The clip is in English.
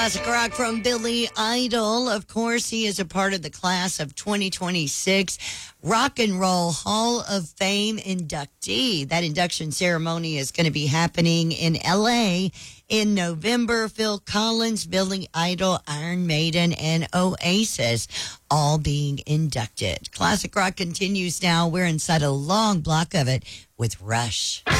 Classic rock from Billy Idol. Of course, he is a part of the class of 2026 Rock and Roll Hall of Fame inductee. That induction ceremony is going to be happening in LA in November. Phil Collins, Billy Idol, Iron Maiden, and Oasis all being inducted. Classic rock continues now. We're inside a long block of it with Rush.